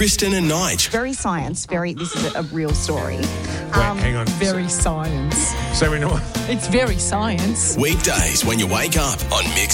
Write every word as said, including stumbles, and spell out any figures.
Kristen and Nige. Very science, very, this is a, a real story. Wait, hang on. Very science. So we know. It's very science. Weekdays when you wake up on Mix